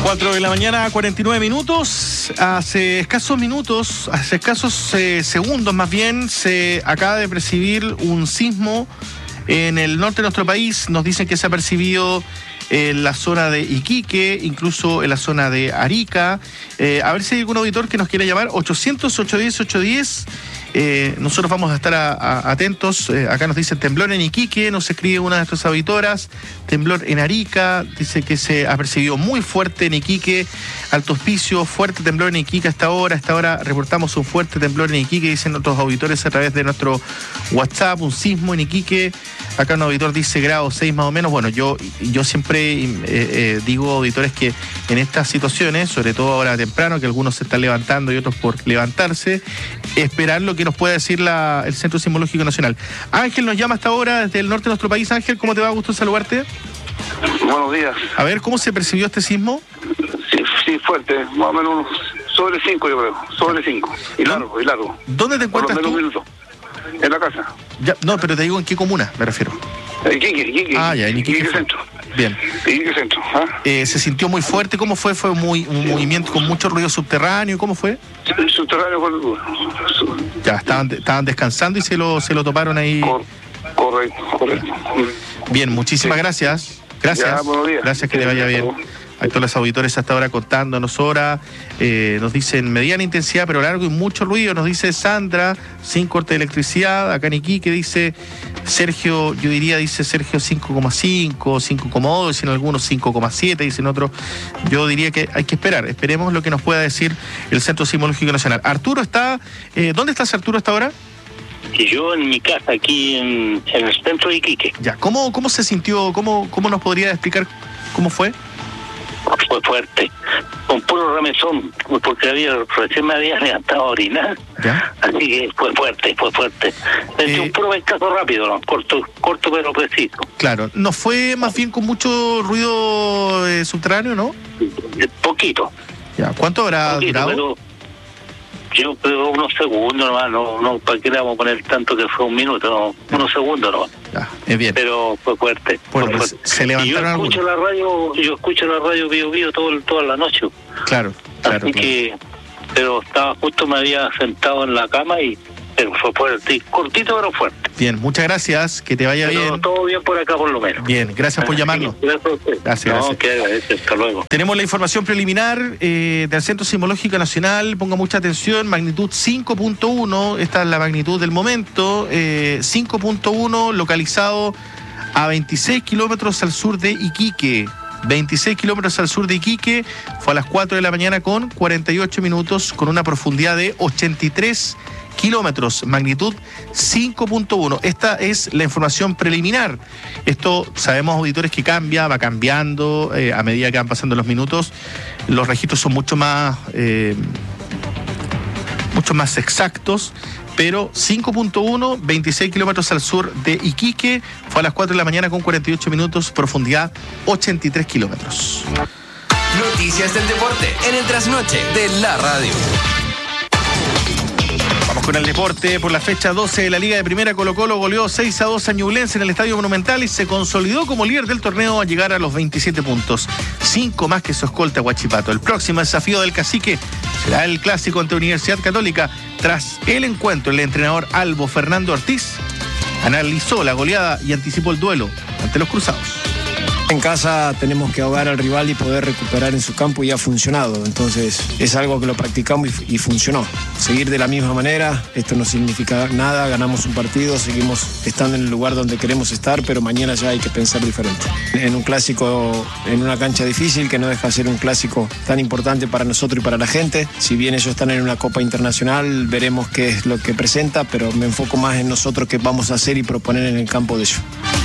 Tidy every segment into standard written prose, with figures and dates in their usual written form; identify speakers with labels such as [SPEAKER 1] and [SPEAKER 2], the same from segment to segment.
[SPEAKER 1] 4 de la mañana, 49 minutos. Hace escasos segundos más bien, se acaba de percibir un sismo en el norte de nuestro país. Nos dicen que se ha percibido en la zona de Iquique, incluso en la zona de Arica. A ver si hay algún auditor que nos quiera llamar. 800-810-810. Nosotros vamos a estar atentos. Acá nos dicen temblor en Iquique, nos escribe una de nuestras auditoras. Temblor en Arica, dice que se ha percibido muy fuerte en Iquique. Alto Hospicio, fuerte temblor en Iquique hasta ahora. Hasta ahora reportamos un fuerte temblor en Iquique, dicen otros auditores a través de nuestro WhatsApp. Un sismo en Iquique. Acá un auditor dice grado 6 más o menos. Bueno, yo siempre digo, auditores, que en estas situaciones, sobre todo ahora temprano, que algunos se están levantando y otros por levantarse, esperar lo que nos puede decir el Centro Sismológico Nacional. Ángel nos llama hasta ahora desde el norte de nuestro país. Ángel, ¿cómo te va? Gusto en saludarte.
[SPEAKER 2] Buenos días.
[SPEAKER 1] A ver, ¿cómo se percibió este sismo?
[SPEAKER 2] Sí, fuerte, más o menos sobre 5, yo creo, sobre 5, y largo.
[SPEAKER 1] ¿Dónde te encuentras tú?
[SPEAKER 2] Minutos. En la casa.
[SPEAKER 1] Ya, no, pero te digo en qué comuna me refiero.
[SPEAKER 2] Iquique.
[SPEAKER 1] Ah, ya, en Iquique
[SPEAKER 2] Centro.
[SPEAKER 1] Bien.
[SPEAKER 2] Iquique Centro.
[SPEAKER 1] ¿Se sintió muy fuerte? ¿Cómo fue? ¿Fue un movimiento con mucho ruido subterráneo? ¿Cómo fue?
[SPEAKER 2] Subterráneo fue duro.
[SPEAKER 1] Ya, estaban descansando y se lo toparon ahí.
[SPEAKER 2] Correcto.
[SPEAKER 1] Bien, muchísimas gracias. Gracias.
[SPEAKER 2] Ya, buenos días.
[SPEAKER 1] Gracias, que le vaya bien. Hay todos los auditores hasta ahora contándonos horas. Nos dicen mediana intensidad pero largo y mucho ruido. Nos dice Sandra, sin corte de electricidad. Acá en Iquique dice Sergio, dice Sergio 5,5, 5,2, dicen algunos 5,7, dicen otros. Yo diría que hay que esperar. Esperemos lo que nos pueda decir el Centro Sismológico Nacional. Arturo está... ¿Dónde estás, Arturo, hasta ahora?
[SPEAKER 3] Yo en mi casa, aquí en el centro de Iquique.
[SPEAKER 1] Ya, ¿cómo se sintió? ¿Cómo nos podría explicar cómo fue?
[SPEAKER 3] Fue fuerte, con puro remesón, porque recién me había levantado a orinar.
[SPEAKER 1] ¿Ya?
[SPEAKER 3] Así que fue fuerte. Un puro pescazo rápido, ¿no? Corto pero preciso.
[SPEAKER 1] Claro, ¿no fue más bien con mucho ruido subterráneo, no?
[SPEAKER 3] Poquito.
[SPEAKER 1] Ya, ¿cuánto habrá durado?
[SPEAKER 3] Pero yo creo unos segundos nomás, no, ¿para qué le vamos a poner tanto que fue un minuto? No, unos segundos nomás.
[SPEAKER 1] Ya, es bien.
[SPEAKER 3] Pero fue fuerte.
[SPEAKER 1] Bueno,
[SPEAKER 3] fue fuerte.
[SPEAKER 1] Se levantaron algunos.
[SPEAKER 3] Yo escucho la radio Bio toda la noche.
[SPEAKER 1] Claro.
[SPEAKER 3] Que, pero me había sentado en la cama pero fue fuerte, cortito pero fuerte.
[SPEAKER 1] Bien, muchas gracias, que te vaya bien.
[SPEAKER 3] Todo bien por acá por lo menos.
[SPEAKER 1] Bien, gracias por llamarnos.
[SPEAKER 3] Gracias a usted.
[SPEAKER 1] Gracias.
[SPEAKER 3] Que agradece, hasta luego.
[SPEAKER 1] Tenemos la información preliminar del Centro Sismológico Nacional. Ponga mucha atención, magnitud 5.1, esta es la magnitud del momento. 5.1 localizado a 26 kilómetros al sur de Iquique. 26 kilómetros al sur de Iquique, fue a las 4 de la mañana con 48 minutos, con una profundidad de 83 kilómetros, magnitud 5.1. Esta es la información preliminar. Esto sabemos, auditores, que va cambiando a medida que van pasando los minutos. Los registros son mucho más exactos. Pero 5.1, 26 kilómetros al sur de Iquique, fue a las 4 de la mañana con 48 minutos, profundidad 83 kilómetros.
[SPEAKER 4] Noticias del deporte en el trasnoche de la radio.
[SPEAKER 1] Vamos con el deporte. Por la fecha 12 de la Liga de Primera, Colo-Colo goleó 6-2 a Ñublense en el Estadio Monumental y se consolidó como líder del torneo a llegar a los 27 puntos. 5 más que su escolta Huachipato. El próximo desafío del Cacique será el clásico ante Universidad Católica. Tras el encuentro, el entrenador Albo Fernando Ortiz analizó la goleada y anticipó el duelo ante los Cruzados.
[SPEAKER 5] En casa tenemos que ahogar al rival y poder recuperar en su campo, y ha funcionado. Entonces es algo que lo practicamos y funcionó. Seguir de la misma manera, esto no significa nada, ganamos un partido, seguimos estando en el lugar donde queremos estar, pero mañana ya hay que pensar diferente. En un clásico, en una cancha difícil, que no deja de ser un clásico tan importante para nosotros y para la gente. Si bien ellos están en una Copa Internacional, veremos qué es lo que presenta, pero me enfoco más en nosotros, qué vamos a hacer y proponer en el campo de ellos.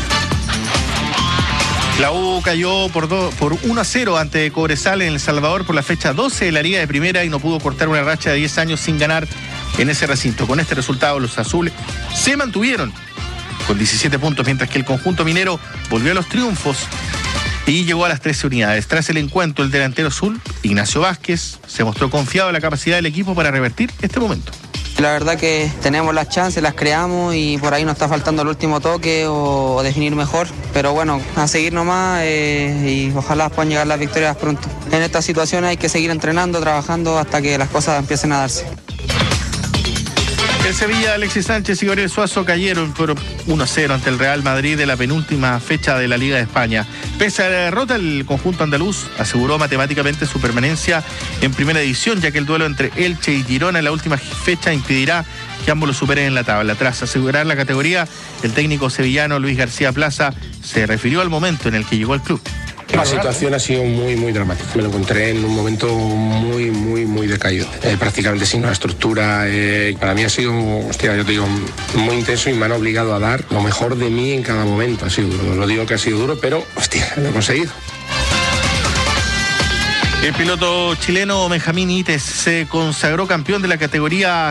[SPEAKER 1] La U cayó por 1-0 ante Cobresal en El Salvador por la fecha 12 de la Liga de Primera y no pudo cortar una racha de 10 años sin ganar en ese recinto. Con este resultado, los azules se mantuvieron con 17 puntos, mientras que el conjunto minero volvió a los triunfos y llegó a las 13 unidades. Tras el encuentro, el delantero azul, Ignacio Vázquez, se mostró confiado en la capacidad del equipo para revertir este momento.
[SPEAKER 6] La verdad que tenemos las chances, las creamos y por ahí nos está faltando el último toque o definir mejor. Pero bueno, a seguir nomás y ojalá puedan llegar las victorias pronto. En estas situaciones hay que seguir entrenando, trabajando hasta que las cosas empiecen a darse.
[SPEAKER 1] El Sevilla, Alexis Sánchez y Gabriel Suazo cayeron por 1-0 ante el Real Madrid de la penúltima fecha de la Liga de España. Pese a la derrota, el conjunto andaluz aseguró matemáticamente su permanencia en primera división, ya que el duelo entre Elche y Girona en la última fecha impedirá que ambos lo superen en la tabla. Tras asegurar la categoría, el técnico sevillano Luis García Plaza se refirió al momento en el que llegó al club.
[SPEAKER 7] La situación ha sido muy dramática. Me lo encontré en un momento muy decaído. Prácticamente sin una estructura. Para mí ha sido, hostia, yo te digo, muy intenso y me han obligado a dar lo mejor de mí en cada momento. Ha sido duro. Lo digo que ha sido duro, pero, hostia, lo he conseguido.
[SPEAKER 1] El piloto chileno Benjamín Ites se consagró campeón de la categoría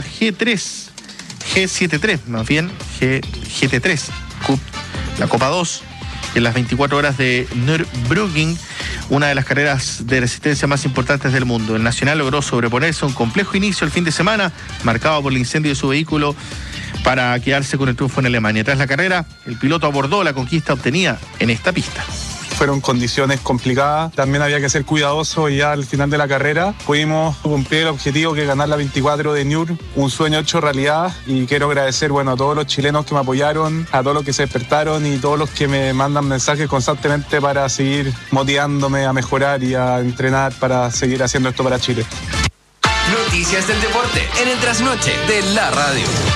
[SPEAKER 1] G73, más bien GT3 Cup, la Copa 2. En las 24 horas de Nürburgring, una de las carreras de resistencia más importantes del mundo. El Nacional logró sobreponerse a un complejo inicio el fin de semana, marcado por el incendio de su vehículo, para quedarse con el triunfo en Alemania. Tras la carrera, el piloto abordó la conquista obtenida en esta pista.
[SPEAKER 8] Fueron condiciones complicadas, también había que ser cuidadoso y ya al final de la carrera pudimos cumplir el objetivo que es ganar la 24 de Nür, un sueño hecho realidad, y quiero agradecer a todos los chilenos que me apoyaron, a todos los que se despertaron y todos los que me mandan mensajes constantemente para seguir motivándome a mejorar y a entrenar para seguir haciendo esto para Chile.
[SPEAKER 4] Noticias del deporte en el trasnoche de la radio.